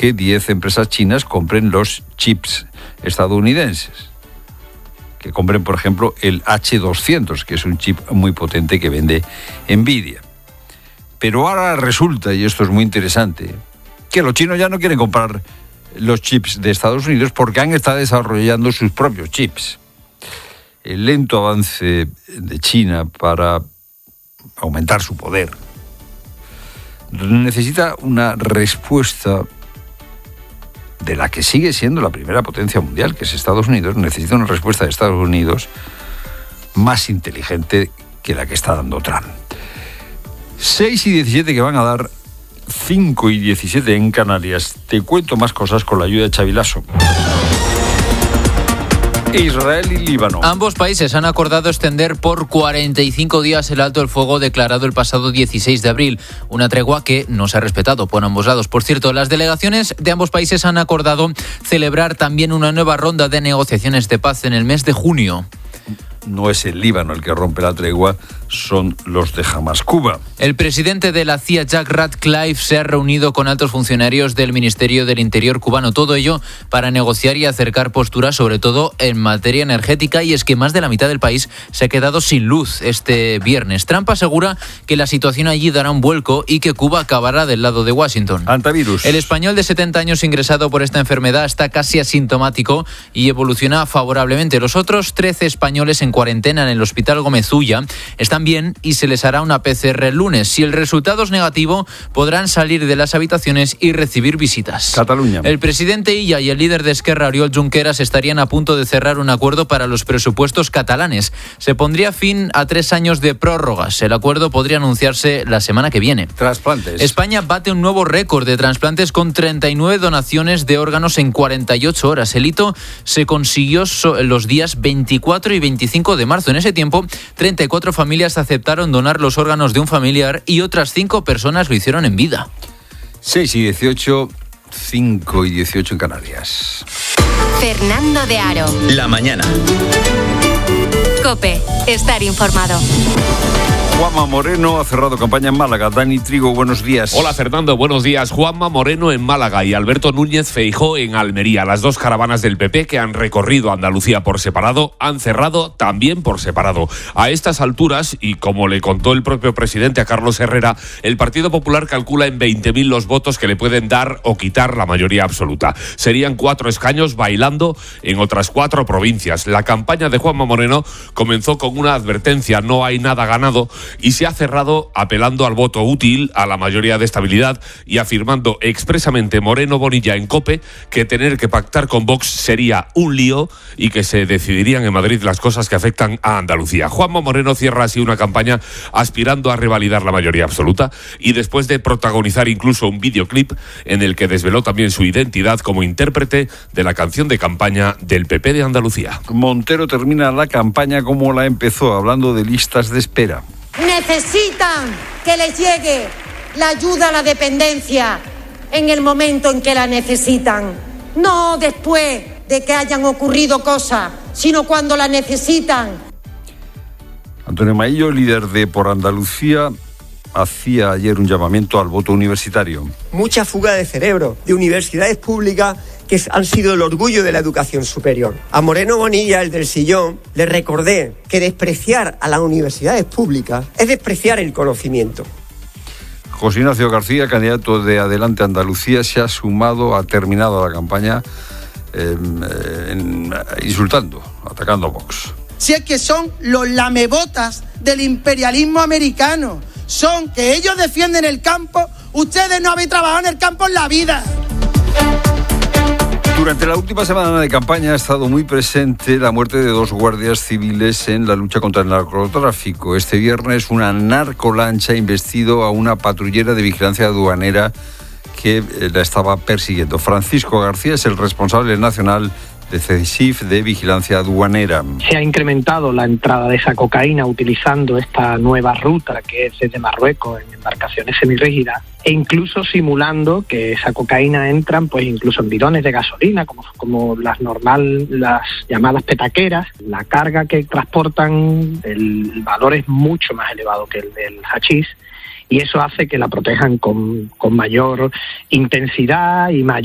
que 10 empresas chinas compren los chips estadounidenses. Que compren, por ejemplo, el H200, que es un chip muy potente que vende Nvidia. Pero ahora resulta, y esto es muy interesante, que los chinos ya no quieren comprar los chips de Estados Unidos porque han estado desarrollando sus propios chips. El lento avance de China para aumentar su poder necesita una respuesta de la que sigue siendo la primera potencia mundial, que es Estados Unidos. Necesita una respuesta de Estados Unidos más inteligente que la que está dando Trump. 6 y 17 que van a dar, 5 y 17 en Canarias. Te cuento más cosas con la ayuda de Xavi Lasso. Israel y Líbano. Ambos países han acordado extender por 45 días el alto el fuego declarado el pasado 16 de abril, una tregua que no se ha respetado por ambos lados. Por cierto, las delegaciones de ambos países han acordado celebrar también una nueva ronda de negociaciones de paz en el mes de junio. No es el Líbano el que rompe la tregua, son los de Hamas. Cuba. El presidente de la CIA, Jack Ratcliffe, se ha reunido con altos funcionarios del Ministerio del Interior cubano. Todo ello para negociar y acercar posturas, sobre todo en materia energética. Y es que más de la mitad del país se ha quedado sin luz este viernes. Trump asegura que la situación allí dará un vuelco y que Cuba acabará del lado de Washington. Antivirus. El español de 70 años ingresado por esta enfermedad está casi asintomático y evoluciona favorablemente. Los otros 13 españoles en cuarentena en el Hospital Gómez Ulla están bien y se les hará una PCR el lunes. Si el resultado es negativo, podrán salir de las habitaciones y recibir visitas. Cataluña. El presidente Illa y el líder de Esquerra, Oriol Junqueras, estarían a punto de cerrar un acuerdo para los presupuestos catalanes. Se pondría fin a 3 años de prórrogas. El acuerdo podría anunciarse la semana que viene. Trasplantes. España bate un nuevo récord de trasplantes con 39 donaciones de órganos en 48 horas. El hito se consiguió los días 24 y 25 de marzo. En ese tiempo, 34 familias aceptaron donar los órganos de un familiar y otras 5 personas lo hicieron en vida. 6 y 18, 5 y 18 en Canarias. Fernando de Aro. La mañana. COPE. Estar informado. Juanma Moreno ha cerrado campaña en Málaga. Dani Trigo, buenos días. Hola Fernando, buenos días. Juanma Moreno en Málaga y Alberto Núñez Feijóo en Almería. Las dos caravanas del PP que han recorrido Andalucía por separado han cerrado también por separado. A estas alturas, y como le contó el propio presidente a Carlos Herrera, el Partido Popular calcula en 20.000 los votos que le pueden dar o quitar la mayoría absoluta. Serían 4 escaños bailando en otras 4 provincias. La campaña de Juanma Moreno comenzó con una advertencia: no hay nada ganado, y se ha cerrado apelando al voto útil, a la mayoría de estabilidad, y afirmando expresamente Moreno Bonilla en COPE que tener que pactar con Vox sería un lío y que se decidirían en Madrid las cosas que afectan a Andalucía. Juanma Moreno cierra así una campaña aspirando a revalidar la mayoría absoluta y después de protagonizar incluso un videoclip en el que desveló también su identidad como intérprete de la canción de campaña del PP de Andalucía. Montero termina la campaña como la empezó, hablando de listas de espera. Necesitan que les llegue la ayuda a la dependencia en el momento en que la necesitan, no después de que hayan ocurrido cosas, sino cuando la necesitan. Antonio Maillo, líder de Por Andalucía, hacía ayer un llamamiento al voto universitario. Mucha fuga de cerebro de universidades públicas que han sido el orgullo de la educación superior. A Moreno Bonilla, el del sillón, le recordé que despreciar a las universidades públicas es despreciar el conocimiento. José Ignacio García, candidato de Adelante Andalucía, se ha sumado, ha terminado la campaña insultando, atacando a Vox. Si es que son los lamebotas del imperialismo americano, son que ellos defienden el campo, ustedes no habéis trabajado en el campo en la vida. Durante la última semana de campaña ha estado muy presente la muerte de 2 guardias civiles en la lucha contra el narcotráfico. Este viernes una narcolancha ha embestido a una patrullera de vigilancia aduanera que la estaba persiguiendo. Francisco García es el responsable nacional de CESIF de Vigilancia Aduanera. Se ha incrementado la entrada de esa cocaína utilizando esta nueva ruta que es desde Marruecos en embarcaciones semirrígidas e incluso simulando que esa cocaína entran pues incluso en bidones de gasolina como las llamadas petaqueras. La carga que transportan, el valor es mucho más elevado que el del hachís y eso hace que la protejan con mayor intensidad y mayor